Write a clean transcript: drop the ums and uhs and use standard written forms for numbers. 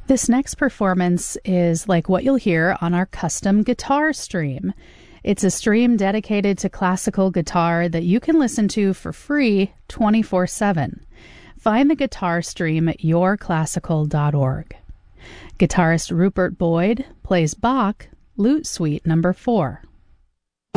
This next performance is like what you'll hear on our custom guitar stream. It's a stream dedicated to classical guitar that you can listen to for free 24/7. Find the guitar stream at yourclassical.org. Guitarist Rupert Boyd plays Bach, Lute Suite No. 4.